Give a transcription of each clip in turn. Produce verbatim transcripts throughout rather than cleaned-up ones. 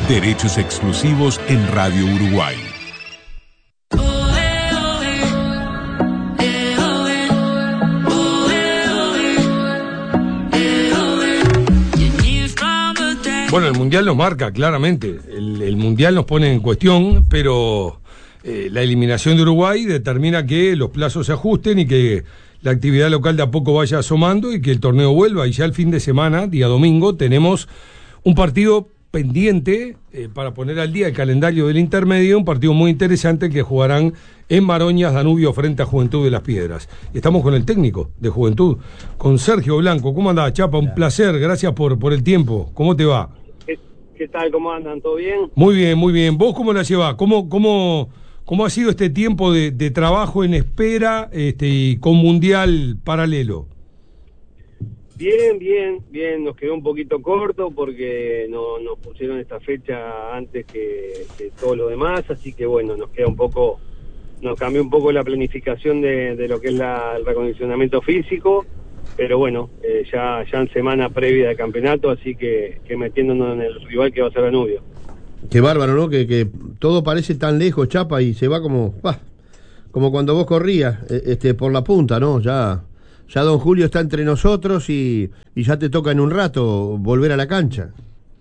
Derechos exclusivos en Radio Uruguay. Bueno, el Mundial nos marca, claramente. El, el Mundial nos pone en cuestión, pero eh, la eliminación de Uruguay determina que los plazos se ajusten y que la actividad local de a poco vaya asomando y que el torneo vuelva. Y ya el fin de semana, día domingo, tenemos un partido pendiente eh, para poner al día el calendario del intermedio, un partido muy interesante que jugarán en Maroñas, Danubio, frente a Juventud de las Piedras. Estamos con el técnico de Juventud, con Sergio Blanco. ¿Cómo andás, Chapa? Un placer, gracias por, por el tiempo. ¿Cómo te va? ¿Qué, qué tal? ¿Cómo andan? ¿Todo bien? Muy bien, muy bien. ¿Vos cómo la llevás? ¿Cómo, cómo, cómo ha sido este tiempo de, de trabajo en espera este, y con Mundial paralelo? Bien, bien, bien. Nos quedó un poquito corto porque no, nos pusieron esta fecha antes que, que todo lo demás, así que bueno, nos queda un poco, nos cambió un poco la planificación de, de lo que es la, el recondicionamiento físico, pero bueno, eh, ya, ya en semana previa de campeonato, así que, que metiéndonos en el rival que va a ser Danubio. Qué bárbaro, ¿no? Que, que todo parece tan lejos, Chapa, y se va como, bah, como cuando vos corrías, este, por la punta, ¿no? Ya... Ya don Julio está entre nosotros y, y ya te toca en un rato volver a la cancha.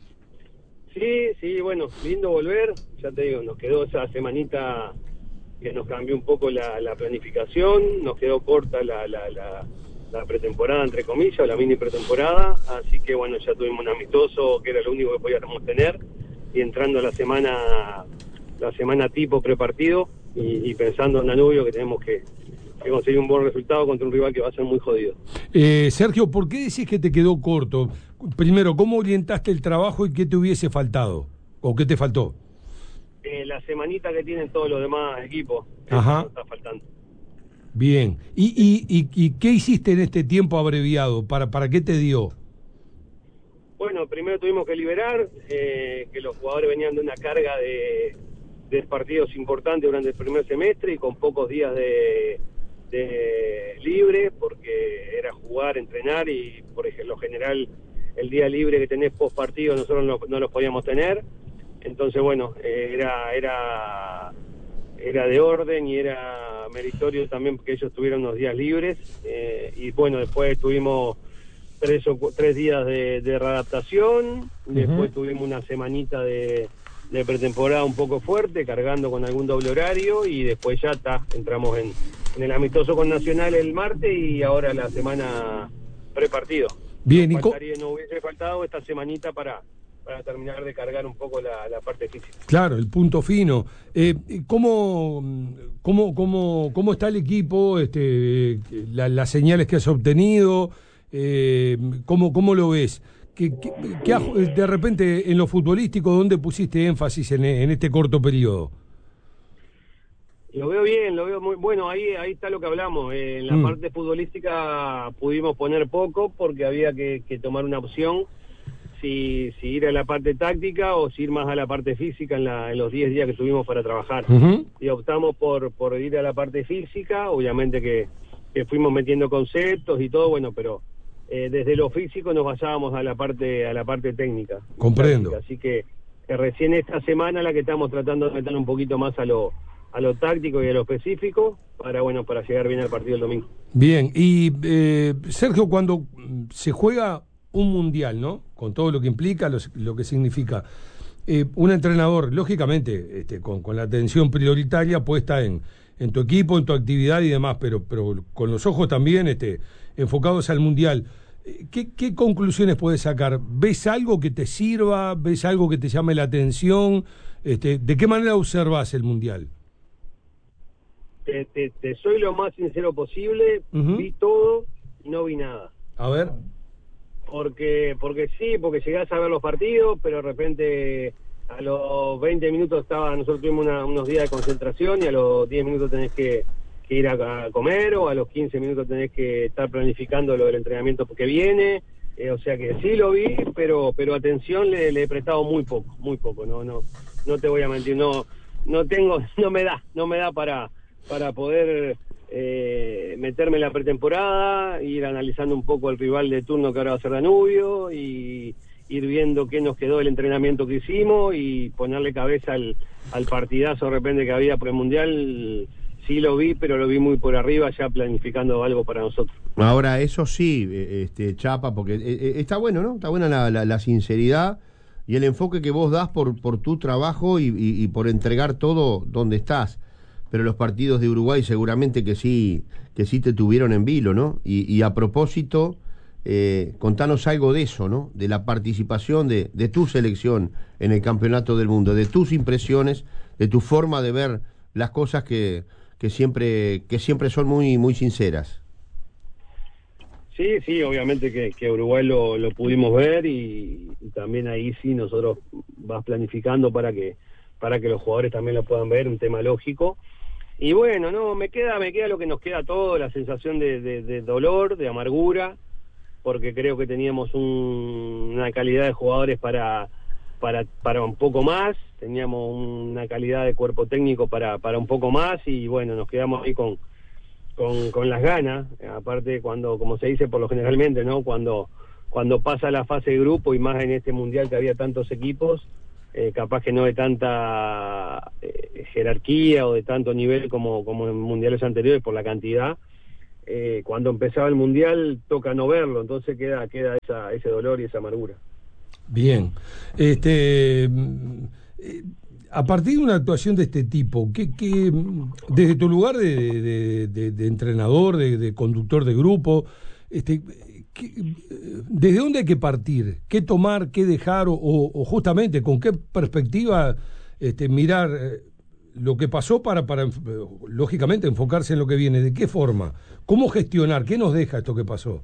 Sí, sí, bueno, lindo volver. Ya te digo, nos quedó esa semanita que nos cambió un poco la, la planificación, nos quedó corta la, la, la, la pretemporada, entre comillas, o la mini pretemporada, así que bueno, ya tuvimos un amistoso que era lo único que podíamos tener, y entrando a la semana, la semana tipo prepartido, y, y pensando en Danubio que tenemos que... que conseguir un buen resultado contra un rival que va a ser muy jodido. Eh, Sergio, ¿por qué decís que te quedó corto? Primero, ¿cómo orientaste el trabajo y qué te hubiese faltado? ¿O qué te faltó? Eh, la semanita que tienen todos los demás equipos. Ajá. Eso está faltando. Bien. ¿Y, y, y, y qué hiciste en este tiempo abreviado? ¿Para, para qué te dio? Bueno, primero tuvimos que liberar, eh, que los jugadores venían de una carga de, de partidos importantes durante el primer semestre y con pocos días de... de libre, porque era jugar, entrenar, y por ejemplo, lo general el día libre que tenés post partido nosotros no, no lo podíamos tener. Entonces bueno, eh, era era era de orden y era meritorio también que ellos tuvieran unos días libres, eh, y bueno, después tuvimos tres o tres días de, de readaptación. Uh-huh. Después tuvimos una semanita de de pretemporada un poco fuerte, cargando con algún doble horario, y después ya está, entramos en, en el amistoso con Nacional el martes y ahora la semana prepartido. Bien, no, y co- no hubiese faltado esta semanita para, para terminar de cargar un poco la, la parte física. Claro, el punto fino. Eh, ¿cómo, cómo, cómo, ¿Cómo está el equipo? Este, la, las señales que has obtenido, eh, ¿cómo, ¿cómo lo ves? Que, que, que de repente en lo futbolístico, ¿dónde pusiste énfasis en, en este corto periodo? Lo veo bien, lo veo muy bueno. Ahí ahí está lo que hablamos. Eh, en la mm. parte futbolística pudimos poner poco porque había que, que tomar una opción, si, si ir a la parte táctica o si ir más a la parte física en, la, en los diez días que tuvimos para trabajar. Uh-huh. Y optamos por, por ir a la parte física, obviamente que, que fuimos metiendo conceptos y todo, bueno, pero... Eh, desde lo físico nos basábamos a la parte a la parte técnica. Comprendo. Táctica. Así que, que recién esta semana la que estamos tratando de meter un poquito más a lo a lo táctico y a lo específico para bueno para llegar bien al partido el domingo. Bien, y eh, Sergio, cuando se juega un mundial, ¿no? Con todo lo que implica, lo, lo que significa, eh, un entrenador, lógicamente, este, con, con la atención prioritaria puesta en, en tu equipo, en tu actividad y demás, pero, pero con los ojos también este, enfocados al mundial. ¿Qué, ¿Qué conclusiones puedes sacar? ¿Ves algo que te sirva? ¿Ves algo que te llame la atención? Este, ¿De qué manera observas el mundial? Te, te, te soy lo más sincero posible. Uh-huh. Vi todo y no vi nada. A ver. Porque porque sí, porque llegás a ver los partidos, pero de repente a los veinte minutos estaba, nosotros tuvimos una, unos días de concentración y a los diez minutos tenés que, que ir a, a comer, o a los quince minutos tenés que estar planificando lo del entrenamiento que viene. Eh, o sea que sí lo vi, pero pero atención le, le he prestado muy poco, muy poco. No no no te voy a mentir, no no tengo, no me da, no me da para para poder eh, meterme en la pretemporada, ir analizando un poco el rival de turno que ahora va a ser Danubio y, ir viendo qué nos quedó del entrenamiento que hicimos y ponerle cabeza al, al partidazo de repente que había por el Mundial. Sí lo vi, pero lo vi muy por arriba, ya planificando algo para nosotros. Ahora, eso sí, este Chapa, porque eh, está bueno, ¿no? Está buena la, la, la sinceridad y el enfoque que vos das por, por tu trabajo y, y, y por entregar todo donde estás. Pero los partidos de Uruguay seguramente que sí, que sí te tuvieron en vilo, ¿no? Y, y a propósito, eh, contanos algo de eso, ¿no? De la participación de, de tu selección en el Campeonato del Mundo, de tus impresiones, de tu forma de ver las cosas que, que siempre, que siempre son muy, muy sinceras. Sí, sí, obviamente que, que Uruguay lo, lo pudimos ver y, y también ahí sí nosotros vas planificando para que para que los jugadores también lo puedan ver, un tema lógico. Y bueno, no, me queda me queda lo que nos queda todo, la sensación de, de, de dolor, de amargura, porque creo que teníamos un, una calidad de jugadores para, para, para un poco más, teníamos una calidad de cuerpo técnico para, para un poco más, y bueno, nos quedamos ahí con, con, con las ganas, aparte cuando, como se dice por lo generalmente, ¿no? Cuando, cuando pasa la fase de grupo, y más en este mundial que había tantos equipos, Eh, capaz que no de tanta eh, jerarquía o de tanto nivel como, como en mundiales anteriores por la cantidad, eh, cuando empezaba el mundial toca no verlo, entonces queda queda esa, ese dolor y esa amargura. Bien, este eh, a partir de una actuación de este tipo, ¿qué, qué, desde tu lugar de, de, de, de entrenador, de, de conductor de grupo, este ¿Qué, ¿desde dónde hay que partir? ¿Qué tomar? ¿Qué dejar? O, o justamente, ¿con qué perspectiva este, mirar eh, lo que pasó para, para, eh, lógicamente, enfocarse en lo que viene? ¿De qué forma? ¿Cómo gestionar? ¿Qué nos deja esto que pasó?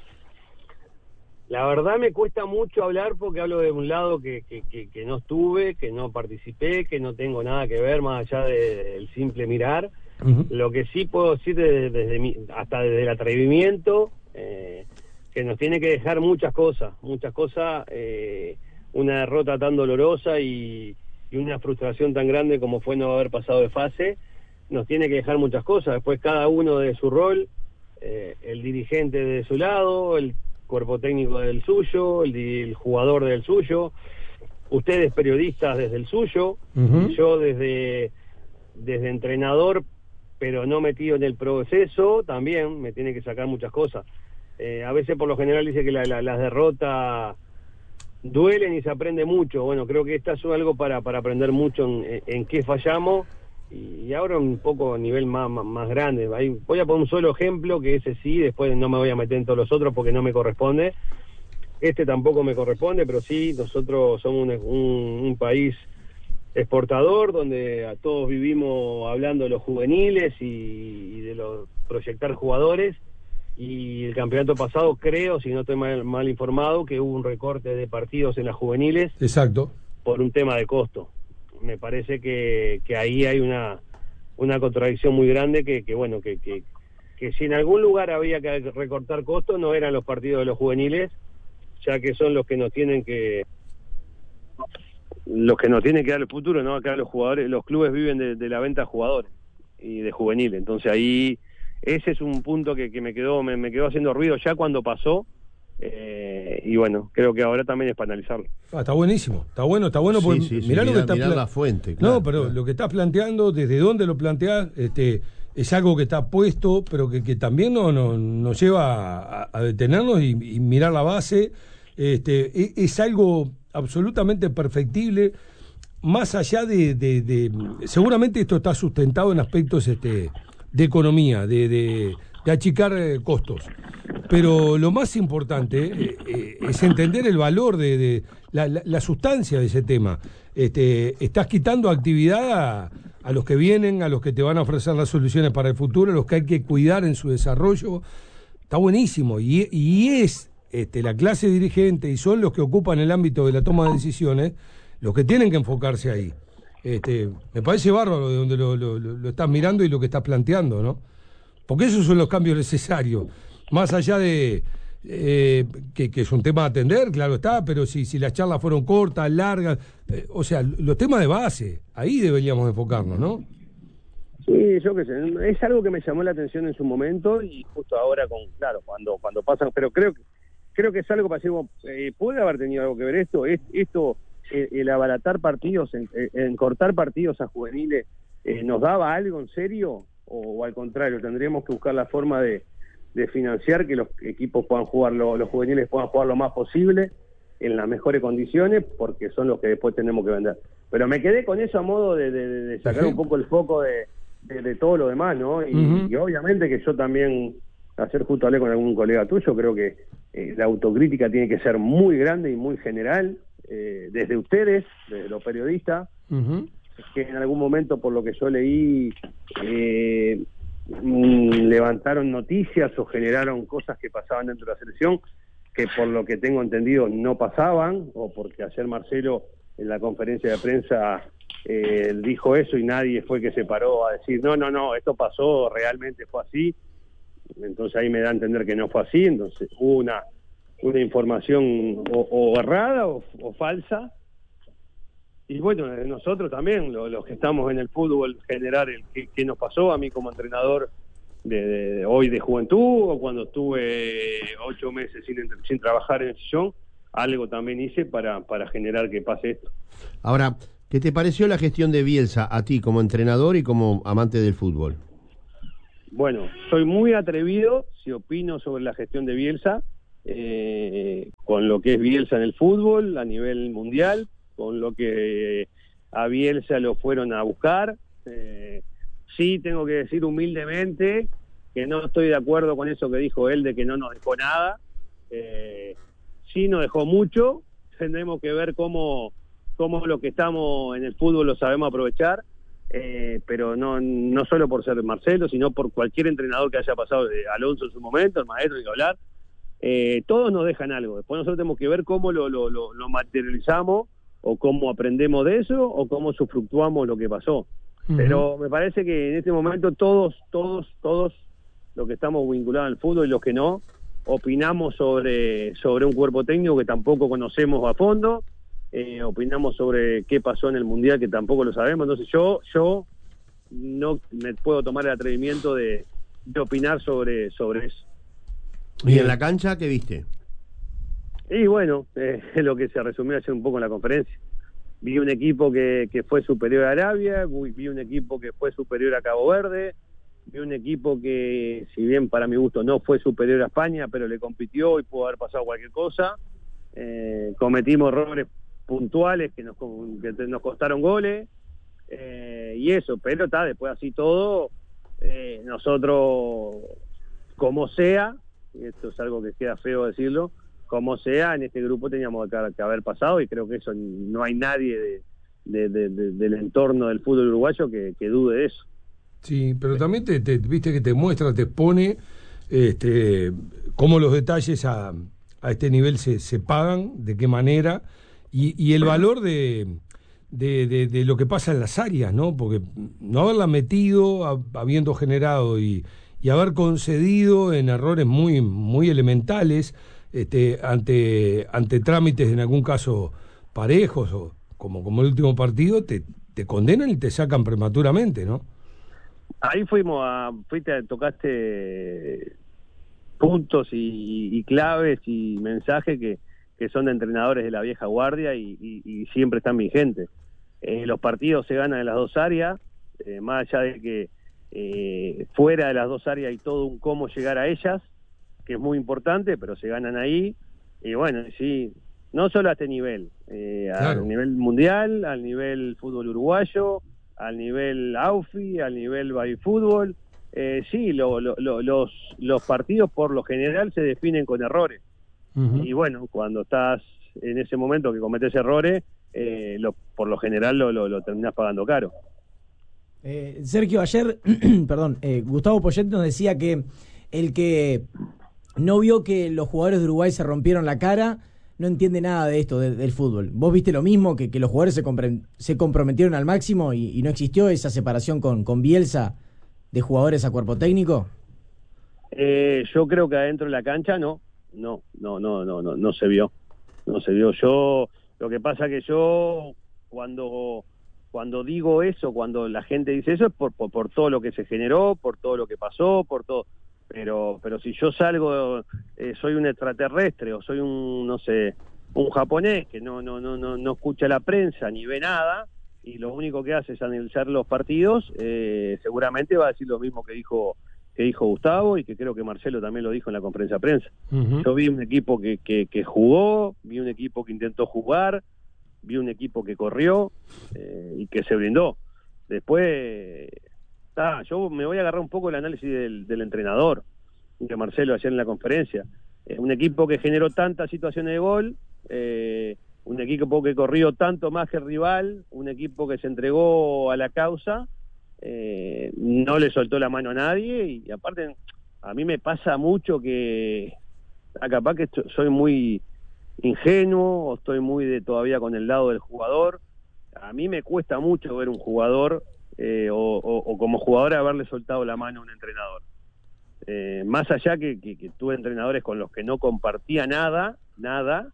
La verdad me cuesta mucho hablar porque hablo de un lado que, que, que, que no estuve, que no participé, que no tengo nada que ver más allá del de simple mirar. Uh-huh. Lo que sí puedo decir desde, desde mi, hasta desde el atrevimiento, eh, que nos tiene que dejar muchas cosas, muchas cosas, eh, una derrota tan dolorosa y, y una frustración tan grande como fue no haber pasado de fase, nos tiene que dejar muchas cosas. Después cada uno de su rol, eh, el dirigente de su lado, el cuerpo técnico del suyo, el, el jugador del suyo, ustedes periodistas desde el suyo, uh-huh. yo desde, desde entrenador, pero no metido en el proceso, también me tiene que sacar muchas cosas. Eh, a veces por lo general dice que la, la, las derrotas duelen y se aprende mucho. Bueno, creo que esta es algo para, para aprender mucho en, en, en qué fallamos, y, y ahora un poco a nivel más, más, más grande. Ahí voy a poner un solo ejemplo, que ese sí, después no me voy a meter en todos los otros porque no me corresponde. Este tampoco me corresponde, pero sí, nosotros somos un, un, un país exportador, donde a todos vivimos hablando de los juveniles y, y de los proyectar jugadores. Y el campeonato pasado, creo, si no estoy mal, mal informado, que hubo un recorte de partidos en las juveniles. Exacto. Por un tema de costo. Me parece que, que ahí hay una una contradicción muy grande, que, que bueno, que, que, que si en algún lugar había que recortar costos, no eran los partidos de los juveniles, ya que son los que nos tienen que los que nos tienen que dar el futuro, ¿no? Acá los jugadores, los clubes viven de, de la venta de jugadores y de juveniles. Entonces ahí ese es un punto que, que me quedó me, me quedó haciendo ruido ya cuando pasó, eh, y bueno, creo que ahora también es para analizarlo. Ah, está buenísimo, está bueno, está bueno, porque sí, sí, mirá sí, lo mirá, que está mirá la fuente, claro, no, pero claro. Lo que estás planteando, desde dónde lo planteás, este, es algo que está puesto, pero que, que también no, no, nos lleva a, a detenernos y, y mirar la base. Este, es, es algo absolutamente perfectible, más allá de, de, de seguramente esto está sustentado en aspectos este de economía, de, de, de achicar eh, costos. Pero lo más importante eh, eh, es entender el valor de, de la, la, la sustancia de ese tema. Este, estás quitando actividad a, a los que vienen, a los que te van a ofrecer las soluciones para el futuro, a los que hay que cuidar en su desarrollo. Está buenísimo. Y, y es este, la clase dirigente, y son los que ocupan el ámbito de la toma de decisiones, los que tienen que enfocarse ahí. Este, me parece bárbaro de donde lo, lo, lo estás mirando y lo que estás planteando, ¿no? Porque esos son los cambios necesarios. Más allá de eh, que, que es un tema a atender, claro está, pero si, si las charlas fueron cortas, largas, eh, o sea, los temas de base, ahí deberíamos enfocarnos, ¿no? Sí, yo qué sé, es algo que me llamó la atención en su momento, y justo ahora con, claro, cuando cuando pasan, pero creo que creo que es algo pasivo. Eh, ¿Puede haber tenido algo que ver esto? Es, esto, eh, el abaratar partidos, en, en cortar partidos a juveniles, eh, ¿nos daba algo en serio? O, o al contrario, tendríamos que buscar la forma de, de financiar que los equipos puedan jugar, lo, los juveniles puedan jugar lo más posible, en las mejores condiciones, porque son los que después tenemos que vender. Pero me quedé con eso a modo de, de, de sacar sí. un poco el foco de, de, de todo lo demás, ¿no? Y, uh-huh. y obviamente que yo también, hacer justo hablé con algún colega tuyo, creo que eh, la autocrítica tiene que ser muy grande y muy general, eh, desde ustedes, desde los periodistas, uh-huh. que en algún momento, por lo que yo leí, eh, mm, levantaron noticias o generaron cosas que pasaban dentro de la selección, que por lo que tengo entendido no pasaban, o porque ayer Marcelo en la conferencia de prensa eh, dijo eso y nadie fue que se paró a decir no, no, no, esto pasó, realmente fue así. Entonces ahí me da a entender que no fue así, entonces hubo una, una información o, o errada o, o falsa. Y bueno, nosotros también, los, los que estamos en el fútbol, generar el que, que nos pasó a mí como entrenador De, de, de hoy de juventud, o cuando estuve ocho meses sin, sin trabajar en el sillón, algo también hice para, para generar que pase esto. Ahora, ¿qué te pareció la gestión de Bielsa a ti como entrenador y como amante del fútbol? Bueno, soy muy atrevido si opino sobre la gestión de Bielsa, eh, con lo que es Bielsa en el fútbol a nivel mundial, con lo que a Bielsa lo fueron a buscar. eh, Sí, tengo que decir humildemente que no estoy de acuerdo con eso que dijo él de que no nos dejó nada. Eh, sí nos dejó mucho, tendremos que ver cómo, cómo lo que estamos en el fútbol lo sabemos aprovechar, eh, pero no, no solo por ser Marcelo, sino por cualquier entrenador que haya pasado, de Alonso en su momento, el maestro, ni que hablar. Eh, todos nos dejan algo, después nosotros tenemos que ver cómo lo, lo, lo, lo materializamos, o cómo aprendemos de eso, o cómo sufructuamos lo que pasó. Pero me parece que en este momento todos, todos, todos los que estamos vinculados al fútbol y los que no, opinamos sobre, sobre un cuerpo técnico que tampoco conocemos a fondo, eh, opinamos sobre qué pasó en el Mundial que tampoco lo sabemos. Entonces yo, yo no me puedo tomar el atrevimiento de, de opinar sobre, sobre eso. ¿Y en la cancha qué viste? Y bueno, eh, es lo que se resumió ayer un poco en la conferencia. Vi un equipo que, que fue superior a Arabia, vi un equipo que fue superior a Cabo Verde, vi un equipo que, si bien para mi gusto no fue superior a España, pero le compitió y pudo haber pasado cualquier cosa. Eh, cometimos errores puntuales que nos, que nos costaron goles, eh, y eso, pero está, después así todo, eh, nosotros, como sea, y esto es algo que queda feo decirlo, como sea, en este grupo teníamos que, que haber pasado, y creo que eso no hay nadie de, de, de, de, del entorno del fútbol uruguayo que, que dude de eso. Sí, pero también te, te viste que te muestra, te expone este, cómo los detalles a, a este nivel se, se pagan, de qué manera, y, y el valor de, de, de, de lo que pasa en las áreas, ¿no? Porque no haberla metido, a, habiendo generado y, y haber concedido en errores muy, muy elementales, Este, ante ante trámites en algún caso parejos, o como, como el último partido, te, te condenan y te sacan prematuramente, ¿no? Ahí fuimos a, fuiste, tocaste puntos y, y claves y mensajes que, que son de entrenadores de la vieja guardia y, y, y siempre están vigentes. Eh, los partidos se ganan en las dos áreas, eh, más allá de que eh, fuera de las dos áreas hay todo un cómo llegar a ellas, que es muy importante, pero se ganan ahí. Y bueno, sí, no solo a este nivel, eh, claro. Al nivel mundial, al nivel fútbol uruguayo, al nivel AUFI, al nivel babyfútbol. Eh, sí, lo, lo, lo, los, los partidos por lo general se definen con errores. Uh-huh. Y bueno, cuando estás en ese momento que cometes errores, eh, lo, por lo general lo, lo, lo terminás pagando caro. Eh, Sergio, ayer, perdón, eh, Gustavo Poyet nos decía que el que no vio que los jugadores de Uruguay se rompieron la cara, no entiende nada de esto, de, del fútbol. ¿Vos viste lo mismo, que, que los jugadores se, compre, se comprometieron al máximo y, y no existió esa separación con, con Bielsa de jugadores a cuerpo técnico? Eh, yo creo que adentro de la cancha no, no, no, no, no, no, no se vio, no se vio. Yo, lo que pasa que yo, cuando, cuando digo eso, cuando la gente dice eso, es por, por, por todo lo que se generó, por todo lo que pasó, por todo. pero pero si yo salgo, eh, soy un extraterrestre o soy un, no sé, un japonés que no no no no no escucha la prensa ni ve nada y lo único que hace es analizar los partidos, eh, seguramente va a decir lo mismo que dijo que dijo Gustavo y que creo que Marcelo también lo dijo en la conferencia de prensa. Uh-huh. Yo vi un equipo que, que, que jugó, vi un equipo que intentó jugar, vi un equipo que corrió eh, y que se brindó. Después, ah, yo me voy a agarrar un poco el análisis del, del entrenador, de Marcelo ayer en la conferencia. Eh, un equipo que generó tantas situaciones de gol, eh, un equipo que corrió tanto más que el rival, un equipo que se entregó a la causa, eh, no le soltó la mano a nadie y, y aparte a mí me pasa mucho que ah, capaz que esto, soy muy ingenuo o estoy muy de todavía con el lado del jugador. A mí me cuesta mucho ver un jugador eh, o, o, o como jugador haberle soltado la mano a un entrenador. Eh, más allá que, que, que tuve entrenadores con los que no compartía nada, nada,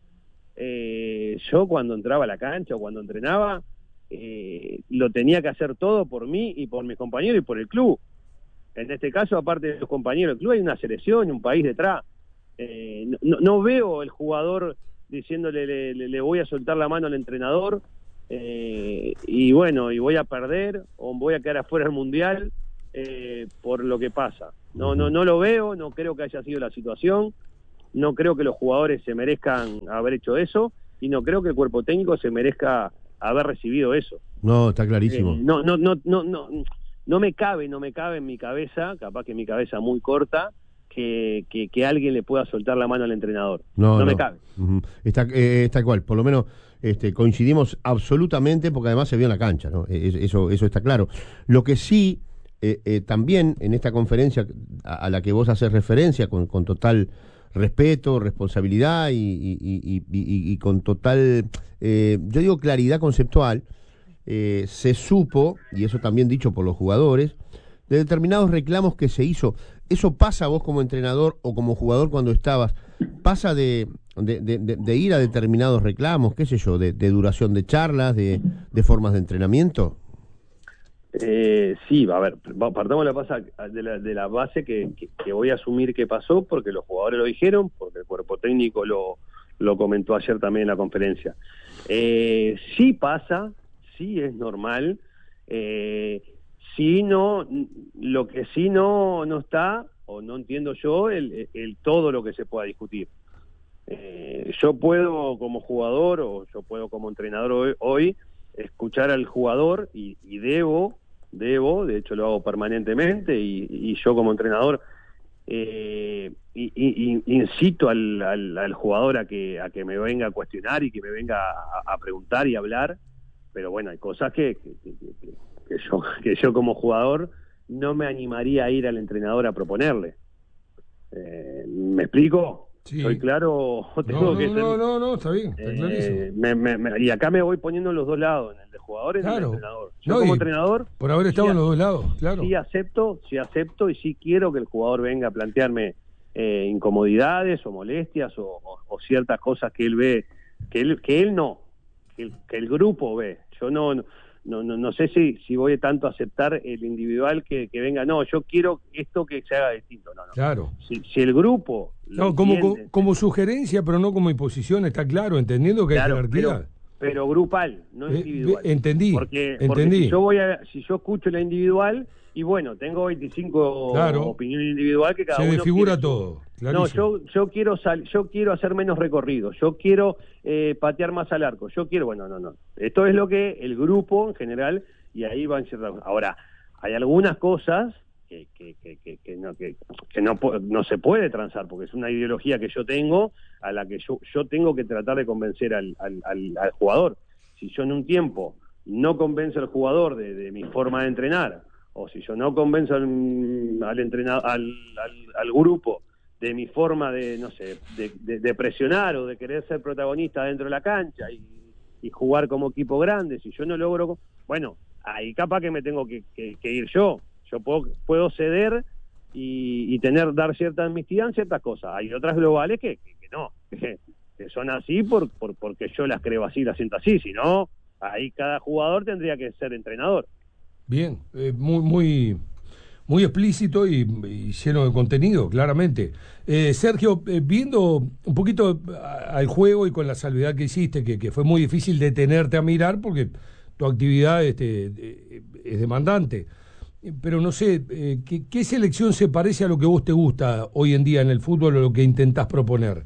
eh, yo cuando entraba a la cancha o cuando entrenaba, eh, lo tenía que hacer todo por mí y por mis compañeros y por el club. En este caso, aparte de los compañeros del club, hay una selección, un país detrás. Eh, no, no veo el jugador diciéndole le, le, le voy a soltar la mano al entrenador eh, y bueno, y voy a perder o voy a quedar afuera del Mundial eh, por lo que pasa. No, no, no lo veo, no creo que haya sido la situación, no creo que los jugadores se merezcan haber hecho eso y no creo que el cuerpo técnico se merezca haber recibido eso. No, está clarísimo. Eh, no, no, no, no, no, no me cabe, no me cabe en mi cabeza, capaz que mi cabeza muy corta, que, que, que alguien le pueda soltar la mano al entrenador. No, no, no. me cabe. Uh-huh. Está, eh, está igual, por lo menos este, coincidimos absolutamente porque además se vio en la cancha, ¿no? Eso, eso está claro. Lo que sí, eh, eh, también en esta conferencia a, a la que vos haces referencia con, con total respeto, responsabilidad y, y, y, y, y con total, eh, yo digo claridad conceptual, eh, se supo, y eso también dicho por los jugadores, de determinados reclamos que se hizo. ¿Eso pasa vos como entrenador o como jugador cuando estabas? ¿Pasa de, de, de, de ir a determinados reclamos, qué sé yo, de, de duración de charlas, de, de formas de entrenamiento? Eh, sí, a ver, partamos de la, pasa, de la, de la base que, que, que voy a asumir que pasó porque los jugadores lo dijeron, porque el cuerpo técnico lo, lo comentó ayer también en la conferencia. Eh, sí pasa, sí es normal, eh, sí no, lo que sí no, no está, o no entiendo yo, el, el todo lo que se pueda discutir. Eh, yo puedo como jugador o yo puedo como entrenador hoy, hoy escuchar al jugador y, y debo, debo, de hecho lo hago permanentemente y, y yo como entrenador eh, y, y, y incito al, al, al jugador a que, a que me venga a cuestionar y que me venga a, a preguntar y hablar, pero bueno, hay cosas que, que, que, que, que, yo, que yo como jugador no me animaría a ir al entrenador a proponerle. Eh, ¿Me explico? Sí. ¿Soy claro? Tengo no, no, que ser, no, no, no, está bien, está eh, clarísimo. Me, me, me, y acá me voy poniendo en los dos lados, en el de jugadores claro. y en el de entrenador. Yo no, como entrenador... Por haber estado sí, en los dos lados, claro. Sí acepto, sí acepto y sí quiero que el jugador venga a plantearme eh, incomodidades o molestias o, o, o ciertas cosas que él ve, que él, que él no, que el, que el grupo ve. Yo no... no No, no, no sé si, si voy tanto a aceptar el individual que, que venga, no, yo quiero esto que se haga distinto, no, no. Claro. Si, si el grupo... No, como, como, como sugerencia, pero no como imposición, está claro, entendiendo que claro, hay jerarquía. Pero, pero grupal, no eh, individual. Entendí, porque, entendí. Porque si yo, voy a, si yo escucho la individual, y bueno, tengo veinticinco claro. opiniones individuales que cada se uno... Se desfigura quiere, todo. No, yo yo quiero sal, yo quiero hacer menos recorrido, yo quiero eh, patear más al arco, yo quiero, bueno, no, no. Esto es lo que el grupo en general, y ahí van ciertas... Ahora, hay algunas cosas que, que, que, que, que, no, que, que no, no se puede transar, porque es una ideología que yo tengo, a la que yo, yo tengo que tratar de convencer al, al, al, al jugador. Si yo en un tiempo no convenzo al jugador de, de mi forma de entrenar, o si yo no convenzo al, al, entrenador, al, al, al grupo de mi forma de, no sé, de, de, de presionar o de querer ser protagonista dentro de la cancha y, y jugar como equipo grande, si yo no logro, bueno, ahí capaz que me tengo que, que, que ir yo. Yo puedo, puedo ceder y, y tener, dar cierta amnistía en ciertas cosas. Hay otras globales que, que, que no, que, que son así por, por, porque yo las creo así, las siento así, si no, ahí cada jugador tendría que ser entrenador. Bien, eh, muy, muy, muy explícito y, y lleno de contenido, claramente. Eh, Sergio, eh, viendo un poquito a- al juego y con la salvedad que hiciste, que, que fue muy difícil detenerte a mirar porque tu actividad este, eh, es demandante. Eh, Pero no sé, eh, ¿qué, ¿qué selección se parece a lo que vos te gusta hoy en día en el fútbol o lo que intentás proponer?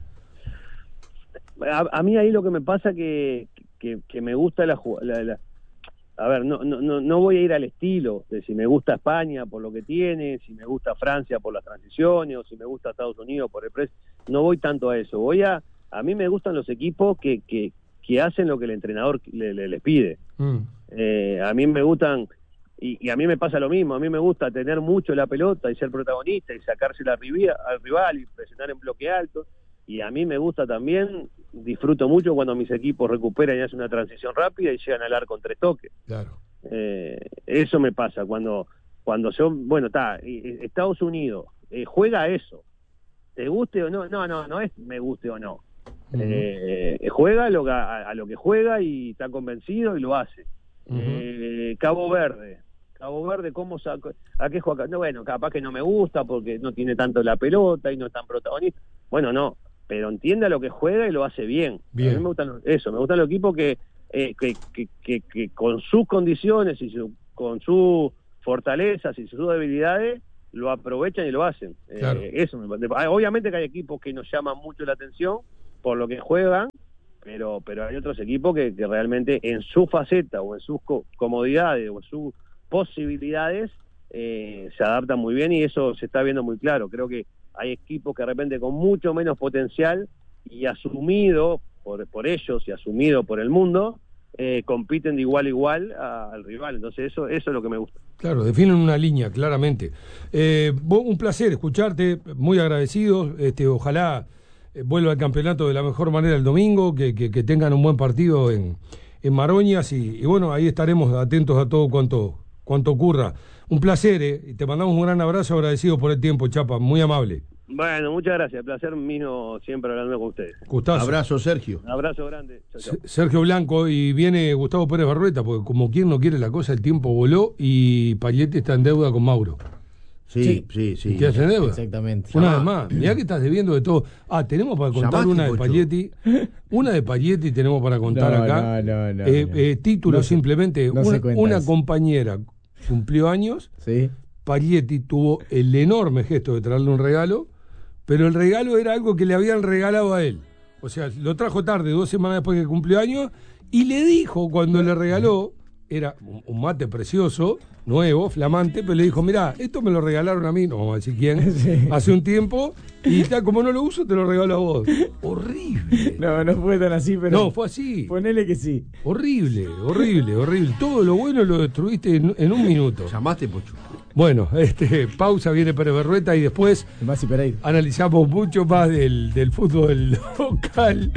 A, a mí ahí lo que me pasa que, que, que me gusta la, jug- la, la a ver, no, no, no no voy a ir al estilo de si me gusta España por lo que tiene, si me gusta Francia por las transiciones, o si me gusta Estados Unidos por el precio. No voy tanto a eso. Voy a, a mí me gustan los equipos que, que, que hacen lo que el entrenador le, le, les pide. Mm. Eh, a mí me gustan, y, y a mí me pasa lo mismo, a mí me gusta tener mucho la pelota y ser protagonista y sacársela al rival, al rival y presionar en bloque alto. Y a mí me gusta también, disfruto mucho cuando mis equipos recuperan y hacen una transición rápida y llegan al arco en tres toques. Claro. Eh, eso me pasa cuando cuando son, bueno, está, Estados Unidos eh, juega a eso. ¿Te guste o no? No, no, no es me guste o no. Uh-huh. Eh, juega lo que, a, a lo que juega y está convencido y lo hace. Uh-huh. Eh, Cabo Verde. Cabo Verde, ¿cómo saco? ¿A qué juega? No, bueno, capaz que no me gusta porque no tiene tanto la pelota y no es tan protagonista. Bueno, no. Pero entiende a lo que juega y lo hace bien. Bien. A mí me gustan los- eso, me gustan los equipos que, eh, que, que, que, que con sus condiciones y su, con sus fortalezas y sus debilidades lo aprovechan y lo hacen. Claro. Eh, eso me parece. Obviamente que hay equipos que nos llaman mucho la atención por lo que juegan, pero pero hay otros equipos que, que realmente en su faceta o en sus co- comodidades o en sus posibilidades eh, se adaptan muy bien y eso se está viendo muy claro. Creo que hay equipos que de repente con mucho menos potencial y asumido por, por ellos y asumido por el mundo, eh, compiten de igual a igual a- al rival. Entonces eso eso es lo que me gusta. Claro, definen una línea, claramente. Eh, vos, un placer escucharte, muy agradecido. Este, ojalá eh, vuelva al campeonato de la mejor manera el domingo, que, que, que tengan un buen partido en, en Maroñas y, y bueno, ahí estaremos atentos a todo cuanto, cuanto ocurra. Un placer, eh, y te mandamos un gran abrazo, agradecido por el tiempo, Chapa, muy amable. Bueno, muchas gracias. Placer mío siempre hablando con ustedes. Gustazo. Abrazo, Sergio. Un abrazo grande. Chau, chau. S- Sergio Blanco, y viene Gustavo Pérez Barrueta, porque como quien no quiere la cosa, el tiempo voló y Paglietti está en deuda con Mauro. Sí, Sí. sí, sí. ¿Y qué hace en deuda? Exactamente. Una Llamá. vez más, mirá que estás debiendo de todo. Ah, tenemos para contar Llamaste, una de Pocho. Paglietti. Una de Paglietti tenemos para contar No, acá. no, no, no, Eh, no. eh, título No se- simplemente. no se una, cuenta una eso. compañera cumplió años. Sí. Paglietti tuvo el enorme gesto de traerle un regalo, pero el regalo era algo que le habían regalado a él. O sea, lo trajo tarde, dos semanas después que cumplió años, y le dijo cuando le regaló, era un, un mate precioso, nuevo, flamante, pero le dijo, mirá, esto me lo regalaron a mí, no vamos a decir quién, Sí. hace un tiempo, y tal como no lo uso, te lo regalo a vos. Horrible. No, no fue tan así, pero. No, fue así. Ponele que sí. Horrible, horrible, horrible. Todo lo bueno lo destruiste en, en un minuto. Llamaste, Pocho. Bueno, este, pausa, viene Pérez Berrueta y después Masi Pereira. analizamos mucho más del, del fútbol local.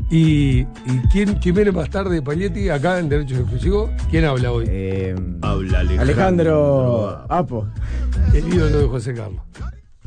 Y, y quién, quién viene más tarde, Paglietti, acá en Derechos Exclusivos. ¿Quién habla hoy? Eh, Habla Alejandro. Alejandro Apo. El ídolo de José Carlos.